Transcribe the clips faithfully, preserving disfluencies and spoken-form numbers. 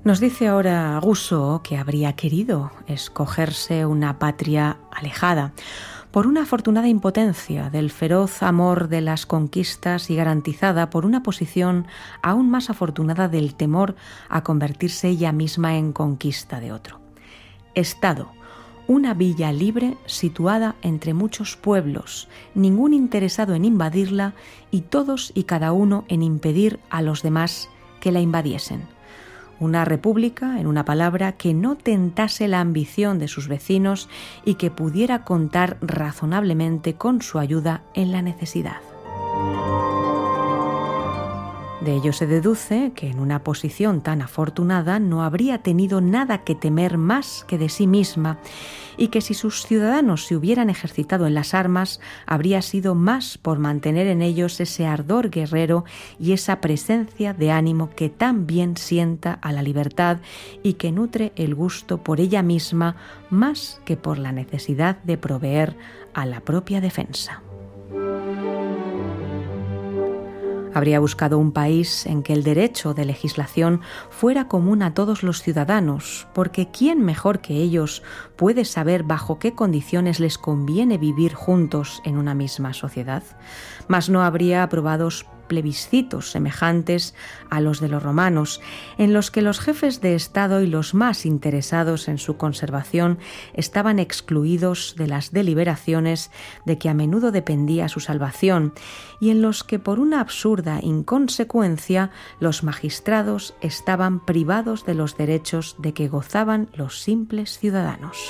Nos dice ahora Rousseau que habría querido escogerse una patria alejada por una afortunada impotencia del feroz amor de las conquistas y garantizada por una posición aún más afortunada del temor a convertirse ella misma en conquista de otro. Estado, una villa libre situada entre muchos pueblos, ningún interesado en invadirla y todos y cada uno en impedir a los demás que la invadiesen. Una república, en una palabra, que no tentase la ambición de sus vecinos y que pudiera contar razonablemente con su ayuda en la necesidad. De ello se deduce que en una posición tan afortunada no habría tenido nada que temer más que de sí misma y que si sus ciudadanos se hubieran ejercitado en las armas habría sido más por mantener en ellos ese ardor guerrero y esa presencia de ánimo que tan bien sienta a la libertad y que nutre el gusto por ella misma más que por la necesidad de proveer a la propia defensa. Habría buscado un país en que el derecho de legislación fuera común a todos los ciudadanos, porque ¿quién mejor que ellos puede saber bajo qué condiciones les conviene vivir juntos en una misma sociedad? Mas no habría aprobado plebiscitos semejantes a los de los romanos, en los que los jefes de Estado y los más interesados en su conservación estaban excluidos de las deliberaciones de que a menudo dependía su salvación, y en los que por una absurda inconsecuencia los magistrados estaban privados de los derechos de que gozaban los simples ciudadanos.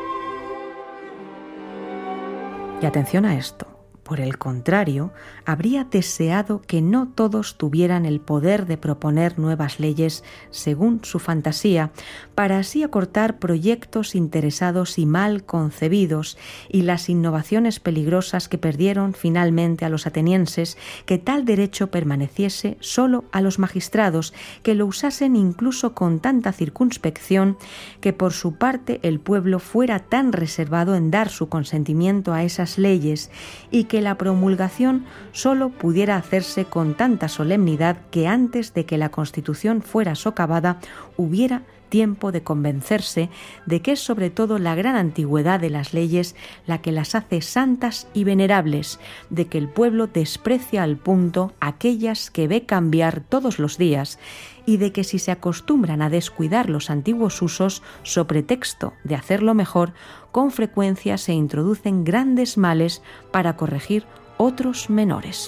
Y atención a esto. Por el contrario, habría deseado que no todos tuvieran el poder de proponer nuevas leyes según su fantasía, para así acortar proyectos interesados y mal concebidos y las innovaciones peligrosas que perdieron finalmente a los atenienses, que tal derecho permaneciese solo a los magistrados, que lo usasen incluso con tanta circunspección, que por su parte el pueblo fuera tan reservado en dar su consentimiento a esas leyes y que que la promulgación sólo pudiera hacerse con tanta solemnidad que antes de que la Constitución fuera socavada hubiera tiempo de convencerse de que es sobre todo la gran antigüedad de las leyes la que las hace santas y venerables, de que el pueblo desprecia al punto aquellas que ve cambiar todos los días y de que si se acostumbran a descuidar los antiguos usos so pretexto de hacerlo mejor, con frecuencia se introducen grandes males para corregir otros menores.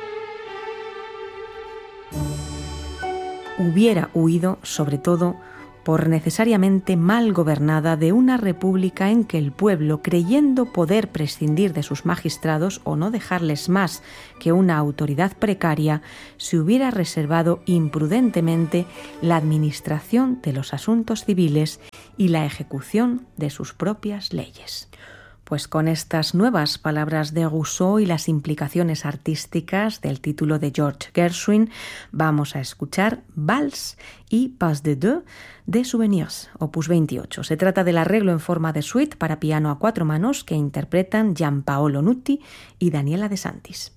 Hubiera huido, sobre todo, por necesariamente mal gobernada de una república en que el pueblo, creyendo poder prescindir de sus magistrados o no dejarles más que una autoridad precaria, se hubiera reservado imprudentemente la administración de los asuntos civiles y la ejecución de sus propias leyes. Pues con estas nuevas palabras de Rousseau y las implicaciones artísticas del título de George Gershwin, vamos a escuchar Vals y Pas de Deux de Souvenirs, opus veintiocho. Se trata del arreglo en forma de suite para piano a cuatro manos que interpretan Gianpaolo Nutti y Daniela De Santis.